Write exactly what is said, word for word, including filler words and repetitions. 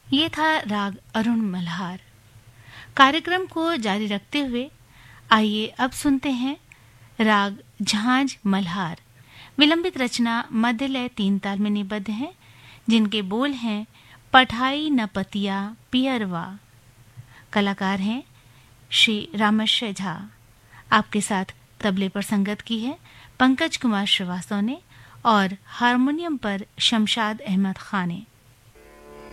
ये था राग अरुण मल्हार। कार्यक्रम को जारी रखते हुए आइए अब सुनते हैं राग झांझ मल्हार। विलंबित रचना मध्य लय तीन ताल में निबद्ध है, जिनके बोल हैं पठाई न पतिया पियरवा। कलाकार हैं श्री रामश्य झा। आपके साथ तबले पर संगत की है पंकज कुमार श्रीवास्तव ने और हारमोनियम पर शमशाद अहमद खान ने।